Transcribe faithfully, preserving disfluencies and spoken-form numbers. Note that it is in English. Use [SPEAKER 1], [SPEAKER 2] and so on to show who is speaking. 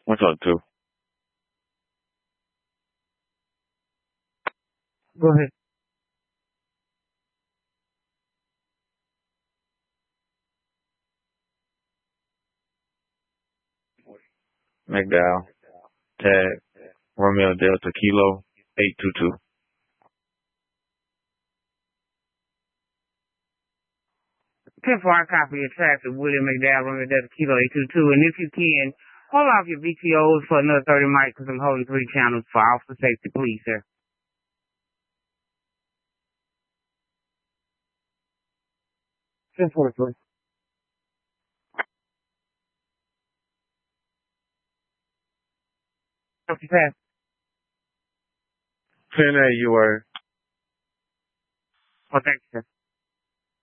[SPEAKER 1] What's up, too?
[SPEAKER 2] Go ahead.
[SPEAKER 1] McDowell. Tag. Romeo Delta Kilo. eight two two.
[SPEAKER 2] ten four, I copy your tracks with William McDowell, Romeo Delta Kilo eight two two. And if you can, hold off your V T Os for another thirty mics because I'm holding three channels for officer safety, please, sir. ten forty-three. What's your pass?
[SPEAKER 1] ten eight, you were.
[SPEAKER 2] Oh, thank you, sir.